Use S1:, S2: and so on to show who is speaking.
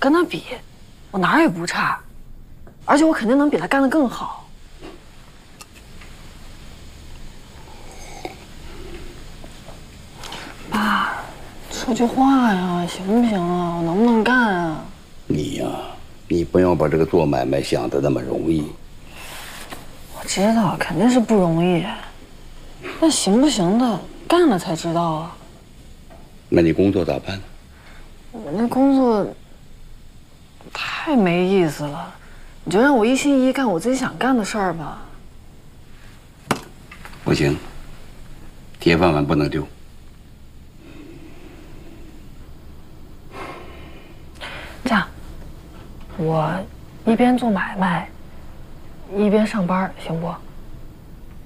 S1: 跟他比，我哪儿也不差，而且我肯定能比他干得更好。爸，说句话呀，行不行啊？我能不能干啊？
S2: 你呀，你不要把这个做买卖想得那么容易。
S1: 我知道，肯定是不容易。那行不行的，干了才知道啊。
S2: 那你工作咋办呢？
S1: 我那工作太没意思了，你就让我一心一意干我自己想干的事儿吧。
S2: 不行，铁饭碗不能丢。
S1: 这样，我一边做买卖，一边上班，行不？